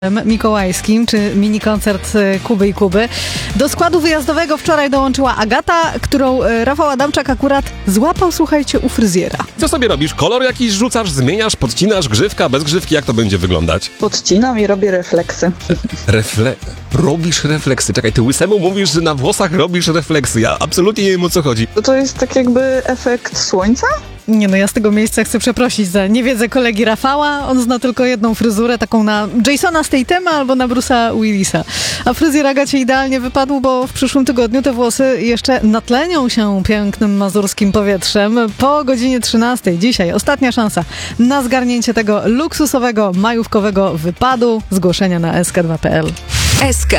mikołajskim, czy mini koncert Kuby i Kuby. Do składu wyjazdowego wczoraj dołączyła Agata, którą Rafał Adamczak akurat złapał, słuchajcie, u fryzjera. Co sobie robisz? Kolor jakiś rzucasz, zmieniasz, podcinasz, grzywka, bez grzywki? Jak to będzie wyglądać? Podcinam i robię refleksy. Robisz refleksy. Czekaj, ty łysemu mówisz, że na włosach robisz refleksy. Ja absolutnie nie wiem, o co chodzi. To jest tak jakby efekt słońca? Nie no, ja z tego miejsca chcę przeprosić za niewiedzę kolegi Rafała. On zna tylko jedną fryzurę, taką na Jasona Statema albo na Bruce'a Willisa. A fryzjer Agacie idealnie wypadł, bo w przyszłym tygodniu te włosy jeszcze natlenią się pięknym mazurskim powietrzem. Po godzinie 13 dzisiaj ostatnia szansa na zgarnięcie tego luksusowego, majówkowego wypadu. Zgłoszenia na sk2.pl. SK.